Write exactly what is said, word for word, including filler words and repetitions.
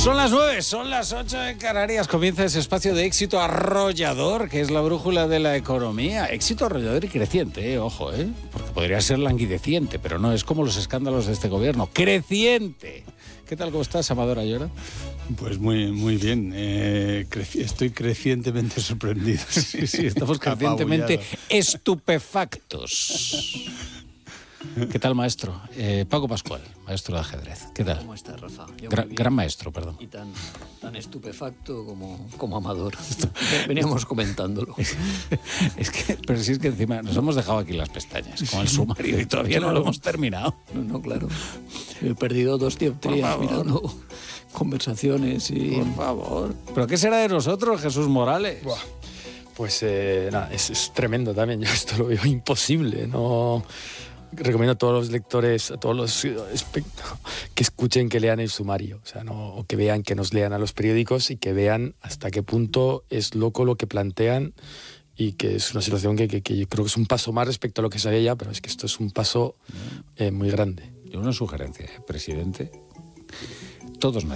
Son las nueve, son las ocho en Canarias. Comienza ese espacio de éxito arrollador, que es la brújula de la economía. Éxito arrollador y creciente, eh, ojo, ¿eh? Porque podría ser languideciente, pero no, es como los escándalos de este gobierno. ¡Creciente! ¿Qué tal, cómo estás, Amador Ayora? Pues muy, muy bien. Eh, creci- estoy crecientemente sorprendido. Sí, sí, estamos crecientemente estupefactos. ¿Qué tal, maestro? Eh, Paco Pascual, maestro de ajedrez. ¿Qué tal? ¿Cómo estás, Rafa? Yo Gra- muy bien. gran maestro, perdón. Y tan, tan estupefacto como, como amador. Veníamos comentándolo. Es que, pero si es que encima nos hemos dejado aquí las pestañas con el sumario y todavía no lo hemos terminado. No, no, claro. He perdido dos dioptrías mirando conversaciones y... Por favor. ¿Pero qué será de nosotros, Jesús Morales? Buah. Pues eh, nada, es, es tremendo también. Yo esto lo veo imposible. No recomiendo a todos los lectores, a todos los que escuchen, que lean el sumario, o sea, no, o que vean, que nos lean a los periódicos y que vean hasta qué punto es loco lo que plantean y que es una situación que, que, que yo creo que es un paso más respecto a lo que sabía ya, pero es que esto es un paso eh, muy grande. Yo una sugerencia, ¿eh? Presidente. Todos